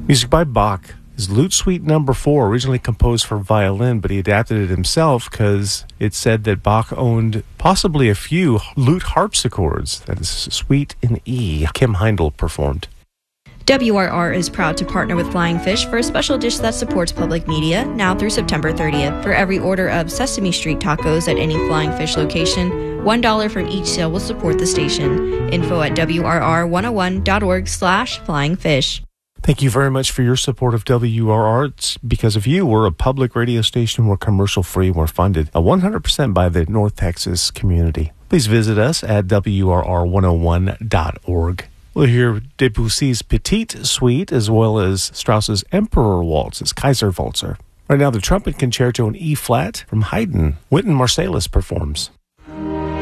Music by Bach is Lute Suite Number 4, originally composed for violin, but he adapted it himself because it said that Bach owned possibly a few lute harpsichords. That is Suite in E. Kim Heindel performed. WRR is proud to partner with Flying Fish for a special dish that supports public media now through September 30th. For every order of Sesame Street tacos at any Flying Fish location, $1 from each sale will support the station. Info at WRR101.org/flyingfish. Thank you very much for your support of WRR. It's because of you, we're a public radio station. We're commercial-free. We're funded 100% by the North Texas community. Please visit us at WRR101.org. We'll hear Debussy's Petite Suite as well as Strauss's Emperor Waltz, his Kaiserwalzer. Right now, the Trumpet Concerto in E-flat from Haydn. Wynton Marsalis performs.